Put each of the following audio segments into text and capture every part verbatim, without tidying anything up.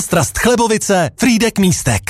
Strast Chlebovice, Frýdek Místek.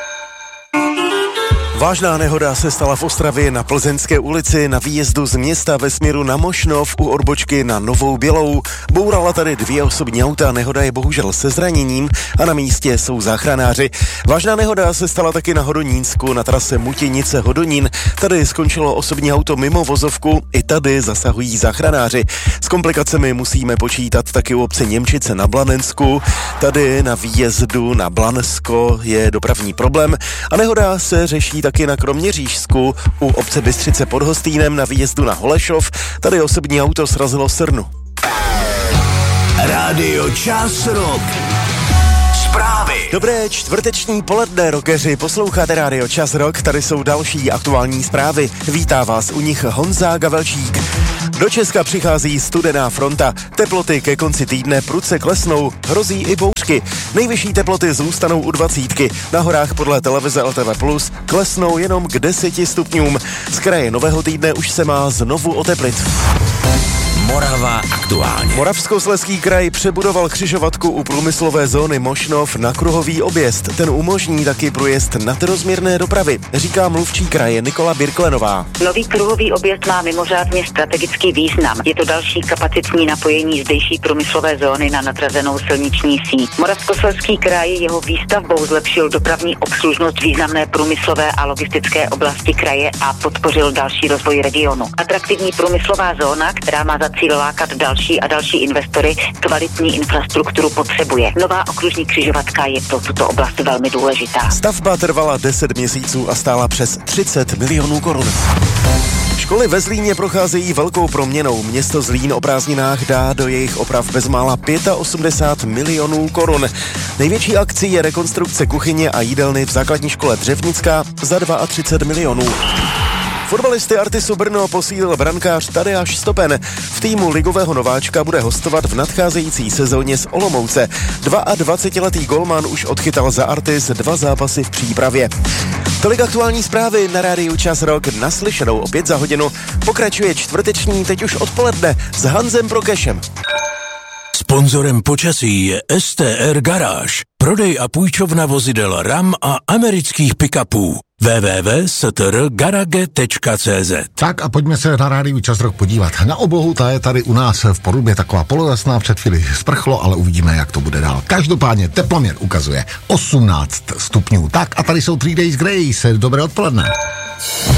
Vážná nehoda se stala v Ostravě na Plzeňské ulici na výjezdu z města ve směru na Mošnov u odbočky na Novou Bělou. Bourala tady dvě osobní auta, nehoda je bohužel se zraněním a na místě jsou záchranáři. Vážná nehoda se stala taky na Hodonínsku na trase Mutěnice Hodonín. Tady skončilo osobní auto mimo vozovku, i tady zasahují záchranáři. S komplikacemi musíme počítat taky u obce Němčice na Blanensku. Tady na výjezdu na Blansko je dopravní problém a nehoda se řeší taky na Kroměřížsku u obce Bystřice pod Hostýnem na výjezdu na Holešov. Tady osobní auto srazilo srnu. Rádio Čas Rock. Zprávy. Dobré čtvrteční poledne, rockeři, posloucháte Rádio Čas Rock, tady jsou další aktuální zprávy. Vítá vás u nich Honza Gavelčík. Do Česka přichází studená fronta. Teploty ke konci týdne prudce klesnou, hrozí i bouřky. Nejvyšší teploty zůstanou u dvacítky. Na horách podle televize L T V plus klesnou jenom k deseti stupňům. Z kraje nového týdne už se má znovu oteplit. Morava aktuálně. Moravskoslezský kraj přebudoval křižovatku u průmyslové zóny Mošnov na kruhový objezd. Ten umožní taky průjezd nadrozměrné dopravy, říká mluvčí kraje Nikola Birklenová. Nový kruhový objezd má mimořádně strategický význam. Je to další kapacitní napojení zdejší průmyslové zóny na nadrazenou silniční síť. Moravskoslezský kraj jeho výstavbou zlepšil dopravní obslužnost významné průmyslové a logistické oblasti kraje a podpořil další rozvoj regionu. Atraktivní průmyslová zóna, která má za cíl lákat další a další investory, kvalitní infrastrukturu potřebuje. Nová okružní křižovatka je pro tuto oblast velmi důležitá. Stavba trvala deset měsíců a stála přes třicet milionů korun. Školy ve Zlíně procházejí velkou proměnou. Město Zlín o prázdninách dá do jejich oprav bezmála osmdesát pět milionů korun. Největší akcí je rekonstrukce kuchyně a jídelny v základní škole Dřevnická za třicet dva milionů. Fotbalisty Artisu Brno posílil brankář Tadeáš Stopen. V týmu ligového nováčka bude hostovat v nadcházející sezóně z Olomouce. dvacetiletý golman už odchytal za Artis dva zápasy v přípravě. Tolik aktuální zprávy na rádiu Čas Rock, naslyšenou opět za hodinu. Pokračuje čtvrteční, teď už odpoledne, s Hanzem Prokešem. Sponzorem počasí je S T R Garáž, prodej a půjčovna vozidel RAM a amerických pick-upů. w w w tečka s t r garage tečka c z. Tak a pojďme se na rádiu Čas Rock podívat na oblohu, ta je tady u nás v Porubě taková polojasná, před chvíli sprchlo, ale uvidíme, jak to bude dál. Každopádně teploměr ukazuje osmnáct stupňů. Tak a tady jsou tři Days Grace, dobré odpoledne.